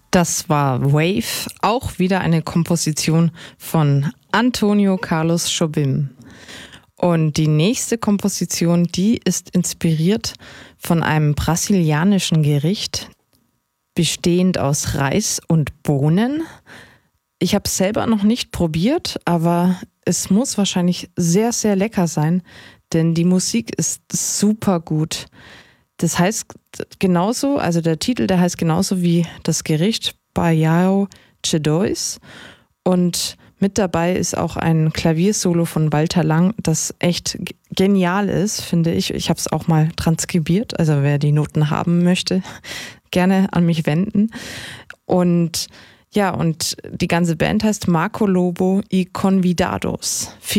Das war Wave, auch wieder eine Komposition von Antonio Carlos Jobim. Und die nächste Komposition, die ist inspiriert von einem brasilianischen Gericht, bestehend aus Reis und Bohnen. Ich habe es selber noch nicht probiert, aber es muss wahrscheinlich sehr, sehr lecker sein, denn die Musik ist super gut. Das heißt genauso, also der Titel, der heißt genauso wie das Gericht, Baião de Dois. Und mit dabei ist auch ein Klaviersolo von Walter Lang, das echt genial ist, finde ich. Ich habe es auch mal transkribiert, also wer die Noten haben möchte, gerne an mich wenden. Und ja, und die ganze Band heißt Marco Lobo y Convidados.